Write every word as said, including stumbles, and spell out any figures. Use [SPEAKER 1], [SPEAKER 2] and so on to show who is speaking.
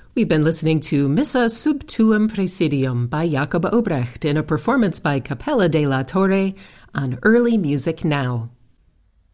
[SPEAKER 1] We've been listening to Missa Sub Tuum Praesidium by Jacob Obrecht in a performance by Capella de la Torre on Early Music Now.